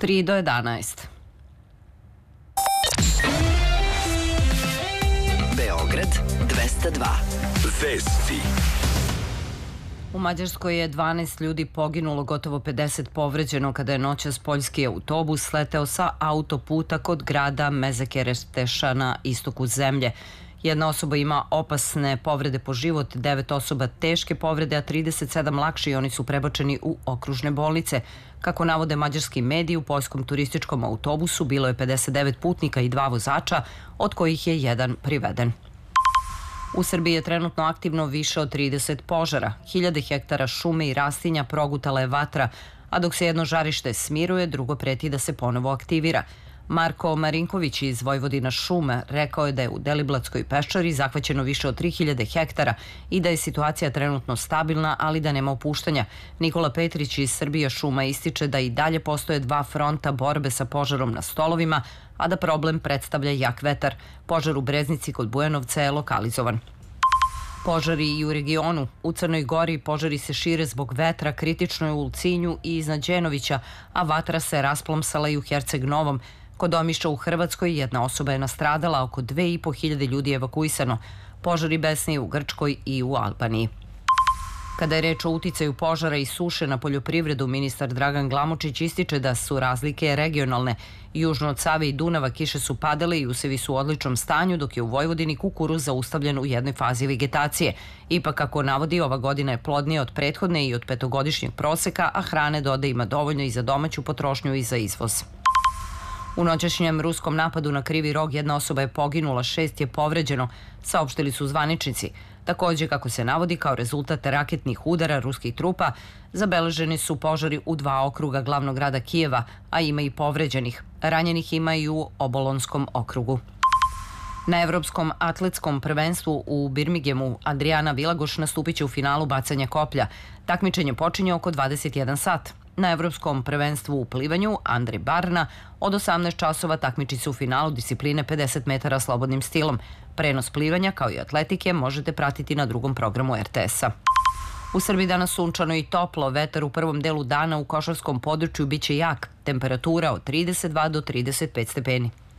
3 do 11. Beograd 202. Vesti. U Mađarskoj je 12 ljudi poginulo, gotovo 50 povređeno kada je noćas poljski autobus sleteo sa autoputa kod grada Mezekereteša na istoku zemlje. Jedna osoba ima opasne povrede po život, 9 osoba teške povrede, a 37 lakše i oni su prebačeni u okružne bolnice. Kako navode mađarski mediji, u poljskom turističkom autobusu bilo je 59 putnika i 2 vozača, od kojih je jedan priveden. U Srbiji je trenutno aktivno više od 30 požara. Hiljade hektara šume i rastinja progutala je vatra, a dok se jedno žarište smiruje, drugo preti da se ponovo aktivira. Marko Marinković iz Vojvodina šuma rekao je da je u Deliblatskoj peščari zahvaćeno više od 3000 hektara i da je situacija trenutno stabilna, ali da nema opuštanja. Nikola Petrić iz Srbija šuma ističe da i dalje postoje 2 fronta borbe sa požarom na Stolovima, a da problem predstavlja jak vetar. Požar u Breznici kod Bujanovca je lokalizovan. Požari i u regionu. U Crnoj Gori požari se šire zbog vetra, kritično je u Ulcinju i iznad Đenovića, a vatra se rasplomsala i u Herceg Novom. Kod Omišća u Hrvatskoj jedna osoba je nastradala, oko 2500 ljudi je evakuisano. Požari besne u Grčkoj i u Albaniji. Kada je reč o uticaju požara i suše na poljoprivredu, ministar Dragan Glamočić ističe da su razlike regionalne. Južno od Save i Dunava kiše su padale i usevi su u odličnom stanju, dok je u Vojvodini kukuruz zaustavljen u jednoj fazi vegetacije. Ipak, kako navodi, ova godina je plodnija od prethodne i od 5-godišnjeg proseka, a hrane doda ima dovoljno i za domaću potrošnju i za izvoz. U noćašnjem ruskom napadu na Krivi Rog jedna osoba je poginula, 6 je povređeno, saopštili su zvaničnici. Takođe, kako se navodi, kao rezultat raketnih udara ruskih trupa, zabeleženi su požari u 2 okruga glavnog grada Kijeva, a ima i povređenih. Ranjenih ima i u Obolonskom okrugu. Na Evropskom atletskom prvenstvu u Birminghamu Adriana Vilagoš nastupit će u finalu bacanja koplja. Takmičenje počinje oko 21 sat. Na Evropskom prvenstvu u plivanju Andrej Barna od 18 časova takmiči se u finalu discipline 50 metara slobodnim stilom. Prenos plivanja kao i atletike možete pratiti na drugom programu RTS-a. U Srbiji danas sunčano i toplo, vetar u prvom delu dana u košarskom području biće jak, temperatura od 32 do 35 stepeni.